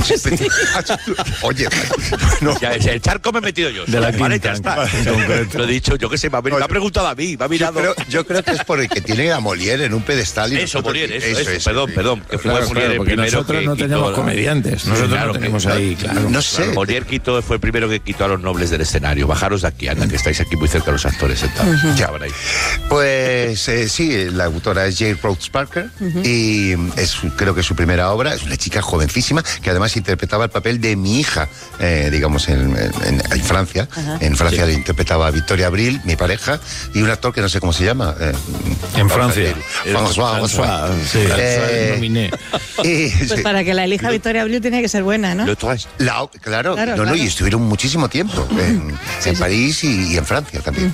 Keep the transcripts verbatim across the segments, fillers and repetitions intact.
Oye, bueno. Ya, el charco me he metido yo. De la vale, quinta, ya está. en Lo he dicho, yo qué sé, me ha, me ha preguntado a mí, me ha mirado. Yo creo, yo creo que es por el que tiene a Molière en un pedestal. Y Eso, nosotros- Molière, eso, eso, es, perdón, sí. perdón, que fue Claro, Molière claro, el porque primero nosotros que no quitó tenemos la- comediantes. Nosotros Claro no que- tenemos ahí, claro. No sé. Molière quitó, fue el primero que quitó a los nobles del escenario. Bajaros de aquí, anda, que estáis aquí muy cerca de los actores sentados. Ya van ahí. Pues eh, sí, la autora es Jane Rhodes Parker y es su- creo que es su primera obra. Es una chica jovencísima que además interpretaba el papel de mi hija, eh, digamos, en, en- en Francia. Ajá. En Francia le interpretaba a Victoria Abril, mi pareja, y un actor que no sé cómo se llama. eh, En Francia. François. François, sí, Eh, François Nominé. y- Pues sí. para que la elija Victoria Abril tiene que ser buena, ¿no? Lo traes. La- claro, Claro, no, no, claro. y estuvieron muchísimo tiempo en, Sí, en sí. París y, y en Francia también.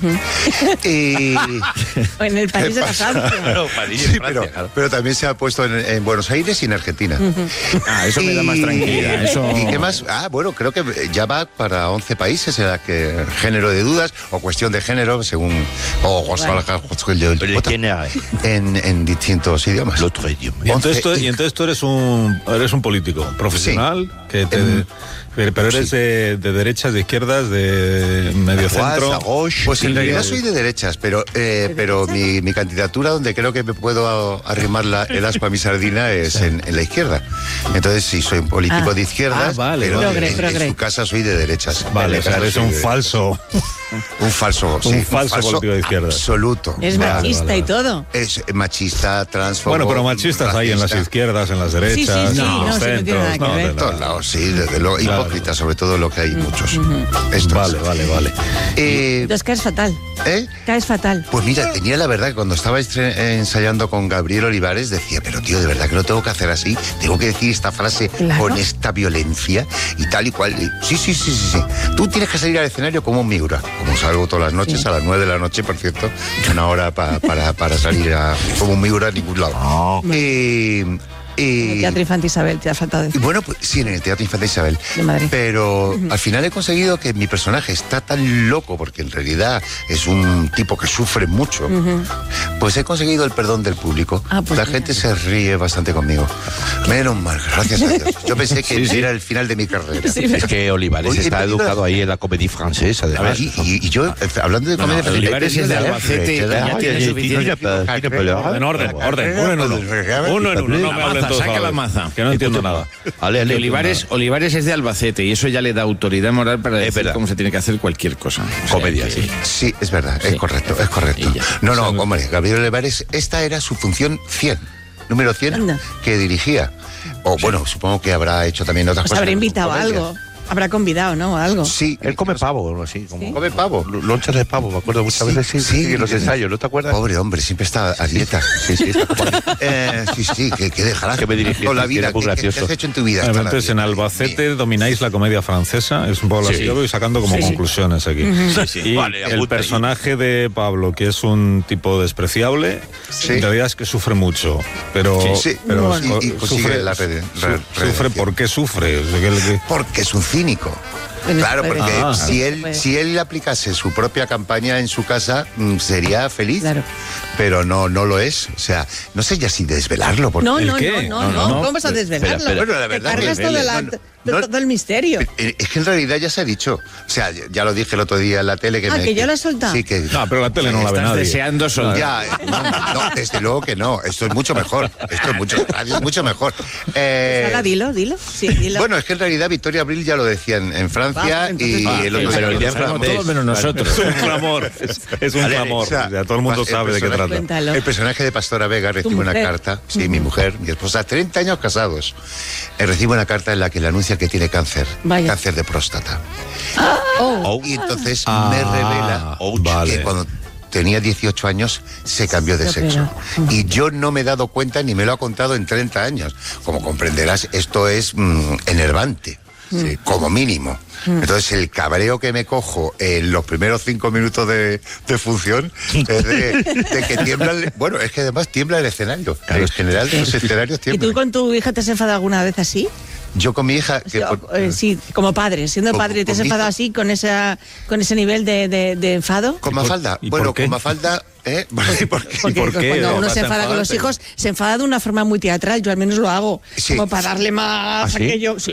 Y- O en el país de la Francia. Claro, París, sí, Francia, pero, claro. pero también se ha puesto en, en Buenos Aires y en Argentina. Ah, eso me da más Y- tranquilidad. Eso... ¿Y qué más? Ah, bueno, creo que ya va para once países en la que género de dudas o cuestión de género, según o Bueno. Pero ¿quién es? en, en distintos idiomas. El otro idioma. Y entonces, tú, once y entonces tú eres un eres un político profesional que te, Em, pero pero eres sí. de, de derechas, de izquierdas, de medio centro. Pues en Sí, realidad sí. soy de derechas, pero eh, pero mi, mi candidatura donde creo que me puedo arrimar la, el asco a mi sardina es en, en la izquierda. Entonces sí, soy un político Ah. de izquierdas, Ah, vale, pero vale. Progre, en, en progre. su casa soy de derechas. Vale, En o sea, casa eres soy un de- falso. Un falso, sí, Un falso político de izquierdas. Absoluto. Es Vale, machista vale, y vale. todo. Es machista, transfobo. Bueno, pero machistas hay en las racista. izquierdas, en las derechas, Sí, sí, sí, en no, los sí, no tiene nada centros. que ver. de En la- todos lados, sí, desde luego. Claro. Hipócritas, sobre todo lo que hay muchos. Estos. Vale, vale, vale. Eh, Entonces caes fatal. ¿eh? Caes fatal. Pues mira, tenía la verdad que cuando estaba estre- ensayando con Gabriel Olivares decía, pero tío, de verdad que no tengo que hacer así, tengo que decir esta frase Claro. con esta violencia y tal y cual. Y, sí, sí, sí, sí, sí. Tú tienes que salir al escenario como un Miura, como salgo todas las noches, Sí. a las nueve de la noche, por cierto, una hora pa- para, para salir a, como un Miura a ningún lado. Y, y- El Teatro Infante Isabel, te ha faltado y decir. bueno, pues sí, en el Teatro Infante Isabel. De Madrid. Pero al final he conseguido que mi personaje está tan loco, porque en realidad es un tipo que sufre mucho, pues he conseguido el perdón del público. Ah, pues La mira. gente se ríe bastante conmigo. Menos mal, gracias a Dios. Yo pensé que era el final de mi carrera. Sí, Es que Olivares Oye, está he pedido- educado ahí en la comedia francesa. Además. Y, y- y yo, eh, hablando de comedia... no, Olivares he es de pedido Albacete, leer, ya leer, tiene leer, suficiente. leer, En orden, orden, uno en uno. Uno en uno, no me La hablen maza, todos a saca la la vez, maza. que no entiendo nada. Ale, ale, Olivares, Olivares es de Albacete y eso ya le da autoridad moral para Es decir verdad. cómo se tiene que hacer cualquier cosa. O sea Comedia, que- sí. Sí, es verdad, es Sí. correcto, es correcto. Y ya. No, no, hombre, Gabriel Olivares, esta era su función cien, número cien, Anda. que dirigía. O bueno, supongo que habrá hecho también otras Pues cosas. habrá en sus invitado a comedias. algo. Habrá convidado, ¿no? Algo. Sí, Él come pavo o algo así. Como, come pavo. L- Lonchas de pavo, me acuerdo muchas Sí, veces. Sí, sí. sí, en los ensayos, ¿no te acuerdas? Pobre hombre, siempre está a dieta. Sí, sí, está como- Eh, sí, sí, que, que dejarás Que me dirigiste, con la que vida. era muy ¿Qué, qué- qué gracioso. has hecho en tu vida? Hasta la Entonces, en vida. Albacete domináis la comedia francesa, es un poco así, Sí. yo voy sacando como Sí, sí. conclusiones aquí. Y Vale, el apunta ahí. personaje de Pablo, que es un tipo despreciable, Sí. en realidad es que sufre mucho, pero, Sí, pero bueno. y- y consigue sufre, la rede- su- re- sufre redención. ¿por qué sufre? O sea, que el- Porque es un cínico. Bueno, Claro, puede porque ser. Ah. si Puede. él si él aplicase su propia campaña en su casa mm, sería feliz, Claro. pero no no lo es. O sea, no sé ya si desvelarlo. Porque No, ¿El no, qué? no, No, no, no, no. no. ¿Cómo vas a desvelarlo? Espera, espera. Bueno, la Te verdad cargas que- todo, la- no, no, de- no. todo el misterio. Eh, Es que en realidad ya se ha dicho. O sea, ya lo dije el otro día en la tele que Ah, me- que ya lo has soltado. Sí, que No, pero la tele no la ve Estás nadie. deseando soltar. ya, eh, no, no, desde luego que no. Esto es mucho mejor. Esto es mucho, radio es mucho mejor. Eh, Ahora dilo, dilo. Sí, dilo. bueno, es que en realidad Victoria Abril ya lo decía en, en Francia Ah, entonces- y Ah, el otro pero día el día lo sabemos francés. Todos menos nosotros. Es un clamor, es, es un Vale, clamor, o sea, o sea, todo el mundo el sabe de qué personaje- trata. Cuéntalo. El personaje de Pastora Vega recibe una mujer. carta, sí, mi mujer, mi esposa, treinta años casados, eh, recibe una carta en la que le anuncia que tiene cáncer, Vaya. cáncer de próstata. Oh, Oh, Y entonces Ah, me revela ouch, vale. que cuando tenía dieciocho años se cambió de Se sexo. operó. Y yo no me he dado cuenta ni me lo ha contado en treinta años. Como comprenderás, esto es mm, enervante. Sí, como mínimo. Entonces el cabreo que me cojo en los primeros cinco minutos de, de función es de, de que tiembla el- bueno, es que además tiembla el escenario. En general los escenarios ¿y tiemblan. tú con tu hija te has enfadado alguna vez así? Yo con mi hija que Sí, o- por- eh, sí, como padre, siendo ¿Con- padre, ¿te has con mi enfadado hija? así con esa con ese nivel de, de- de enfado? con Mafalda, ¿Y bueno, por qué? con Mafalda, ¿eh? ¿Por qué? Porque por qué? cuando ¿O uno vas se a enfada con los enfadarte? hijos, se enfada de una forma muy teatral, yo al menos lo hago, Sí. como para darle más ¿Ah, sí? aquello. Sí,